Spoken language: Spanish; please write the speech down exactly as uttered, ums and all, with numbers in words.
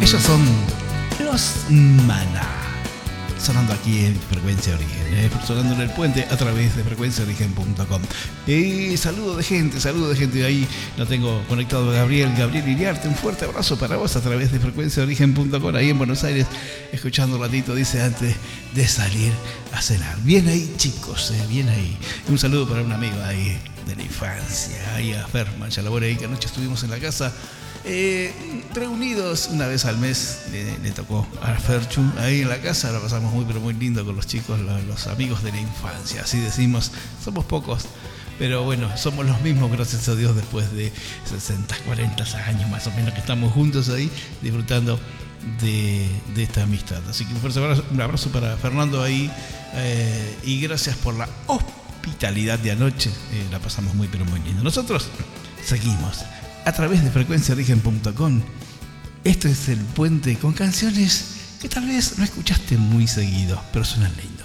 Ellos son los Maná, sonando aquí en Frecuencia Origen, eh, sonando en el puente a través de frecuencia origen punto com. Y saludo de gente, saludo de gente. Ahí lo tengo conectado a Gabriel, Gabriel Iriarte. Un fuerte abrazo para vos a través de frecuencia origen punto com, ahí en Buenos Aires, escuchando un ratito, dice, antes de salir a cenar. Bien ahí, chicos, eh, bien ahí. Un saludo para un amigo ahí de la infancia, ahí a Ferman Chalabore, ahí que anoche estuvimos en la casa. Eh, reunidos una vez al mes, le, le tocó a Ferchu ahí en la casa, la pasamos muy pero muy lindo con los chicos, los, los amigos de la infancia, así decimos, somos pocos, pero bueno, somos los mismos, gracias a Dios, después de sesenta, cuarenta años más o menos que estamos juntos ahí, disfrutando de, de esta amistad. Así que un fuerte abrazo, un abrazo para Fernando ahí, eh, y gracias por la hospitalidad de anoche, eh, la pasamos muy pero muy lindo. Nosotros seguimos a través de frecuencia origen punto com. Este es el puente con canciones que tal vez no escuchaste muy seguido, pero suenan lindo.